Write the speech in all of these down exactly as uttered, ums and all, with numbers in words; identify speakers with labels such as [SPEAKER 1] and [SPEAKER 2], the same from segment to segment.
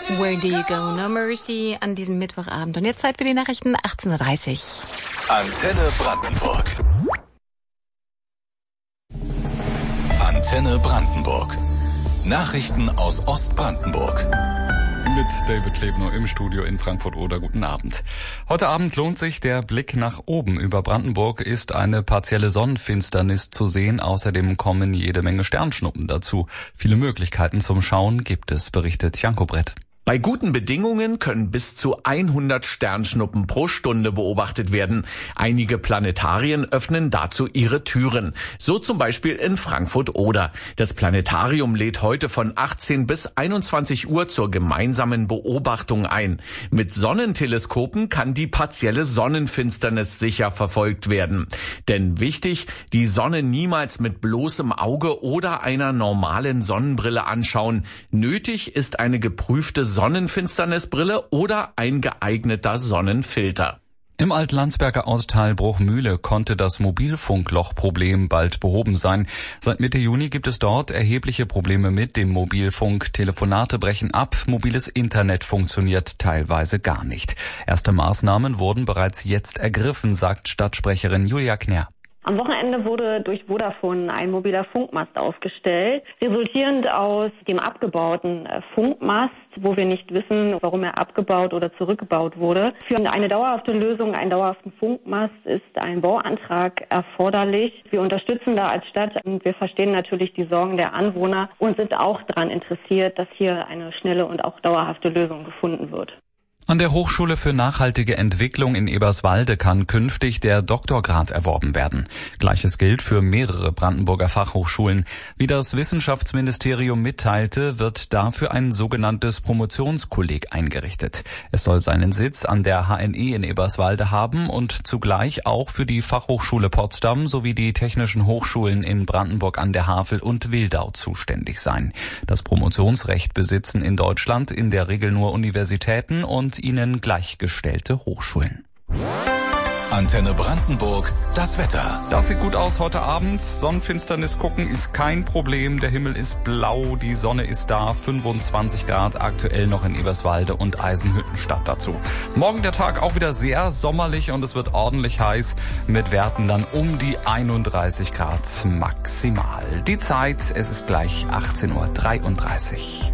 [SPEAKER 1] Where do you go? No mercy an diesem Mittwochabend. Und jetzt Zeit für die Nachrichten, achtzehn Uhr dreißig.
[SPEAKER 2] Antenne Brandenburg. Antenne Brandenburg. Nachrichten aus Ostbrandenburg.
[SPEAKER 3] Mit David Klebner im Studio in Frankfurt-Oder. Guten Abend. Heute Abend lohnt sich der Blick nach oben. Über Brandenburg ist eine partielle Sonnenfinsternis zu sehen. Außerdem kommen jede Menge Sternschnuppen dazu. Viele Möglichkeiten zum Schauen gibt es, berichtet Janko Brett.
[SPEAKER 4] Bei guten Bedingungen können bis zu hundert Sternschnuppen pro Stunde beobachtet werden. Einige Planetarien öffnen dazu ihre Türen. So zum Beispiel in Frankfurt-Oder. Das Planetarium lädt heute von achtzehn bis einundzwanzig Uhr zur gemeinsamen Beobachtung ein. Mit Sonnenteleskopen kann die partielle Sonnenfinsternis sicher verfolgt werden. Denn wichtig, die Sonne niemals mit bloßem Auge oder einer normalen Sonnenbrille anschauen. Nötig ist eine geprüfte Sonnenfinsternisbrille oder ein geeigneter Sonnenfilter.
[SPEAKER 3] Im Altlandsberger Ostal Bruchmühle konnte das Mobilfunklochproblem bald behoben sein. Seit Mitte Juni gibt es dort erhebliche Probleme mit dem Mobilfunk. Telefonate brechen ab, mobiles Internet funktioniert teilweise gar nicht. Erste Maßnahmen wurden bereits jetzt ergriffen, sagt Stadtsprecherin Julia Knär.
[SPEAKER 5] Am Wochenende wurde durch Vodafone ein mobiler Funkmast aufgestellt. Resultierend aus dem abgebauten Funkmast, wo wir nicht wissen, warum er abgebaut oder zurückgebaut wurde. Für eine dauerhafte Lösung, einen dauerhaften Funkmast, ist ein Bauantrag erforderlich. Wir unterstützen da als Stadt und wir verstehen natürlich die Sorgen der Anwohner und sind auch daran interessiert, dass hier eine schnelle und auch dauerhafte Lösung gefunden wird.
[SPEAKER 3] An der Hochschule für nachhaltige Entwicklung in Eberswalde kann künftig der Doktorgrad erworben werden. Gleiches gilt für mehrere Brandenburger Fachhochschulen. Wie das Wissenschaftsministerium mitteilte, wird dafür ein sogenanntes Promotionskolleg eingerichtet. Es soll seinen Sitz an der H N E in Eberswalde haben und zugleich auch für die Fachhochschule Potsdam sowie die technischen Hochschulen in Brandenburg an der Havel und Wildau zuständig sein. Das Promotionsrecht besitzen in Deutschland in der Regel nur Universitäten und ihnen gleichgestellte Hochschulen.
[SPEAKER 2] Antenne Brandenburg, das Wetter.
[SPEAKER 3] Das sieht gut aus heute Abend. Sonnenfinsternis gucken ist kein Problem. Der Himmel ist blau, die Sonne ist da. fünfundzwanzig Grad aktuell noch in Eberswalde und Eisenhüttenstadt dazu. Morgen der Tag auch wieder sehr sommerlich und es wird ordentlich heiß mit Werten dann um die einunddreißig Grad maximal. Die Zeit, es ist gleich achtzehn Uhr dreiunddreißig.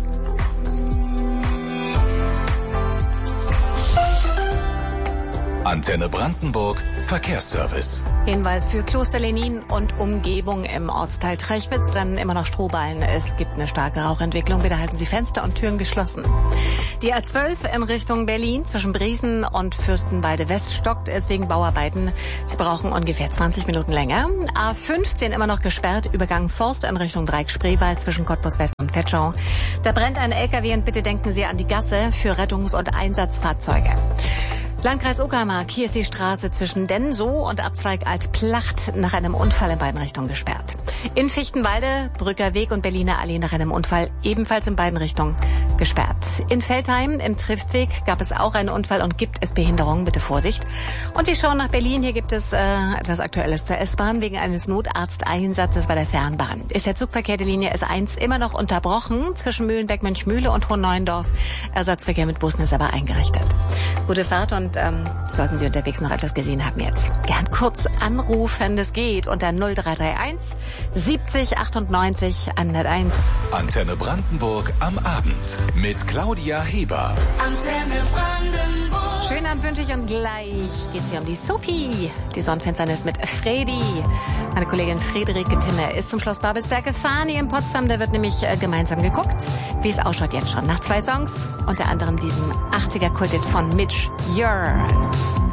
[SPEAKER 2] Antenne Brandenburg, Verkehrsservice.
[SPEAKER 1] Hinweis für Kloster Lenin und Umgebung im Ortsteil Trechwitz brennen immer noch Strohballen. Es gibt eine starke Rauchentwicklung. Bitte halten Sie Fenster und Türen geschlossen. Die A zwölf in Richtung Berlin zwischen Briesen und Fürstenwalde West stockt es wegen Bauarbeiten. Sie brauchen ungefähr zwanzig Minuten länger. A fünfzehn immer noch gesperrt, Übergang Forst in Richtung Dreieck-Spreewald zwischen Cottbus West und Vetschau. Da brennt ein L K W und bitte denken Sie an die Gasse für Rettungs- und Einsatzfahrzeuge. Landkreis Uckermark, hier ist die Straße zwischen Densow und Abzweig Alt-Placht nach einem Unfall in beiden Richtungen gesperrt. In Fichtenwalde, Brücker Weg und Berliner Allee nach einem Unfall ebenfalls in beiden Richtungen gesperrt. In Veltheim im Triftweg gab es auch einen Unfall und gibt es Behinderungen, bitte Vorsicht. Und wir schauen nach Berlin, hier gibt es äh, etwas Aktuelles zur S-Bahn. Wegen eines Notarzteinsatzes bei der Fernbahn ist der Zugverkehr der Linie S eins immer noch unterbrochen zwischen Mühlenbeck-Mönchmühle und Hohenneuendorf. Ersatzverkehr mit Bussen ist aber eingerichtet. Gute Fahrt und ähm, sollten Sie unterwegs noch etwas gesehen haben jetzt, gern kurz anrufen, das geht unter null drei drei eins siebzig achtundneunzig hunderteins.
[SPEAKER 2] Antenne Brandenburg am Abend mit Claudia Heber.
[SPEAKER 1] Antenne Brandenburg. Schönen Abend wünsche ich und gleich geht's hier um die Sophie. Die Sonnenfinsternis mit Fredi. Meine Kollegin Friederike Tinne ist zum Schloss Babelsberg gefahren hier in Potsdam. Da wird nämlich äh, gemeinsam geguckt, wie es ausschaut jetzt schon. Nach zwei Songs, unter anderem diesem achtziger Kulthit von Mitch, You're.